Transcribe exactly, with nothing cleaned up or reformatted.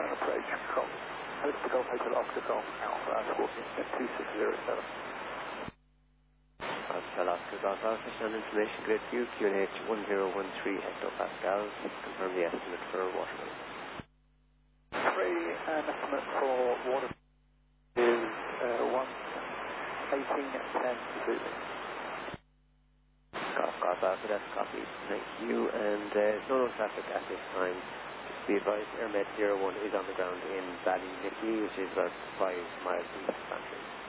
approach from Hotel Golf Hotel Oscar Golf Alpha Scorpion two six zero seven. Hotel Oscar Golf Alpha, stand information grid view, Q N H one zero one three hectopascals, confirm the estimate for water load. Three, an estimate for water is uh, one eighteen ten Zulu. Golf Golf Alpha, that's copy, thank you, and uh, no traffic at this time. Be advised, AirMed zero one is on the ground in Ballynickey, which is about five miles east of Bantry.